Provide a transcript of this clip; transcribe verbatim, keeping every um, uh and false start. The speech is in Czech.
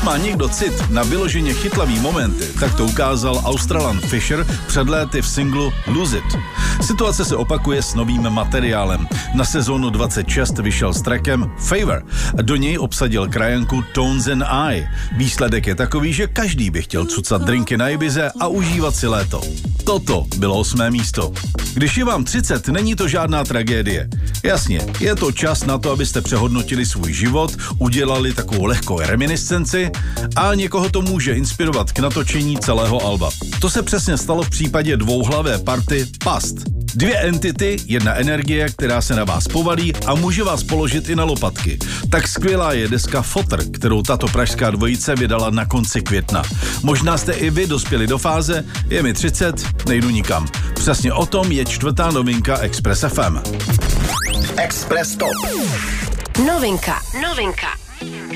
Má někdo cit na vyloženě chytlavý momenty, tak to ukázal Australan Fisher před léty v singlu Lose It. Situace se opakuje s novým materiálem. Na sezónu dvacet šest vyšel s trackem Favor. Do něj obsadil krajanku Tones and I. Výsledek je takový, že každý by chtěl cucat drinky na Ibize a užívat si léto. Toto bylo osmé místo. Když je vám třicet, není to žádná tragédie. Jasně, je to čas na to, abyste přehodnotili svůj život, udělali takovou lehkou reminiscenci a někoho to může inspirovat k natočení celého alba. To se přesně stalo v případě dvouhlavé party Past. Dvě entity, jedna energie, která se na vás povalí a může vás položit i na lopatky. Tak skvělá je deska Fotr, kterou tato pražská dvojice vydala na konci května. Možná jste i vy dospěli do fáze, je mi třicet, nejdu nikam. Přesně o tom je čtvrtá novinka Express F M. Express Top. Novinka, novinka.